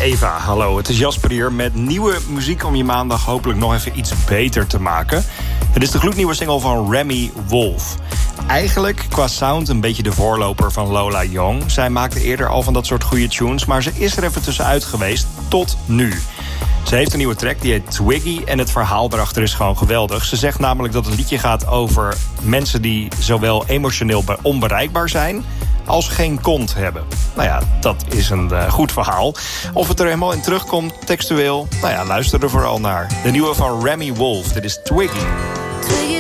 Eva, hallo. Het is Jasper hier met nieuwe muziek om je maandag hopelijk nog even iets beter te maken. Het is de gloednieuwe single van Remy Wolf. Eigenlijk qua sound een beetje de voorloper van Lola Young. Zij maakte eerder al van dat soort goede tunes, maar ze is er even tussenuit geweest tot nu. Ze heeft een nieuwe track, die heet Twiggy, en het verhaal daarachter is gewoon geweldig. Ze zegt namelijk dat het liedje gaat over mensen die zowel emotioneel onbereikbaar zijn als geen kont hebben. Nou ja, dat is een goed verhaal. Of het er helemaal in terugkomt, textueel, nou ja, luister er vooral naar. De nieuwe van Remy Wolf, dit is Twiggy. Twiggy